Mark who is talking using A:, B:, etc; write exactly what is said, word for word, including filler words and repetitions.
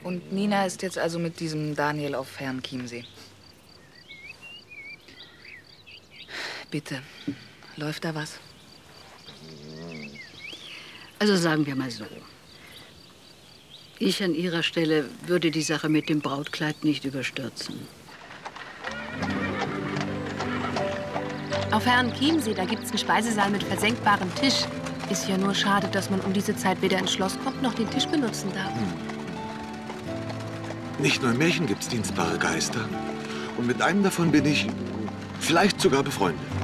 A: Und Nina ist jetzt also mit diesem Daniel auf Herrenchiemsee. Bitte, läuft da was?
B: Also sagen wir mal so. Ich an Ihrer Stelle würde die Sache mit dem Brautkleid nicht überstürzen.
C: Auf Herrenchiemsee, da gibt's einen Speisesaal mit versenkbarem Tisch. Ist ja nur schade, dass man um diese Zeit weder ins Schloss kommt, noch den Tisch benutzen darf.
D: Hm. Nicht nur im Märchen gibt's dienstbare Geister. Und mit einem davon bin ich vielleicht sogar befreundet.